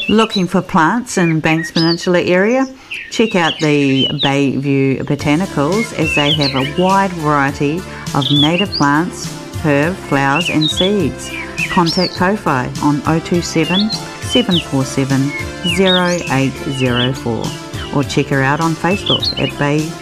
Looking for plants in Banks Peninsula area? Check out the Bayview Botanicals, as they have a wide variety of native plants, herb, flowers and seeds. Contact Ko-Fi on 027 747 0804 or check her out on Facebook at Bay